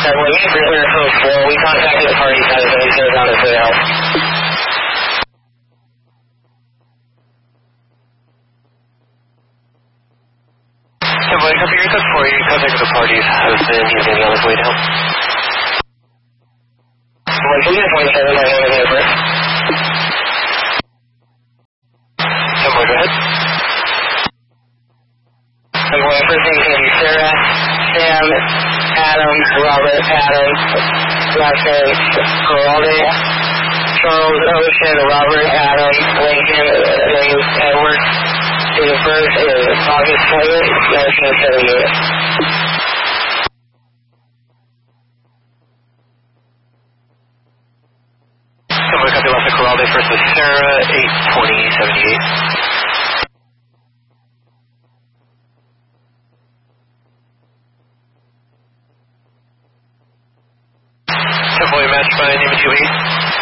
When we clear code 4, we contacted the party side of things here on the trail. Boy, copy your code 4. You contacted the parties. Has been using the other way to help. 127, my name is Amber. Boy, go ahead. I'm going first name is going to be Sarah, Sam, Adam, Robert, Adam, last name Giraldi, Charles, Ocean, Robert, Adam, Lincoln, name Edward, date of birth is August 20th, 1978. Boy, copy last Corralde. First is Sarah, 82078. Boy, match by name of 28.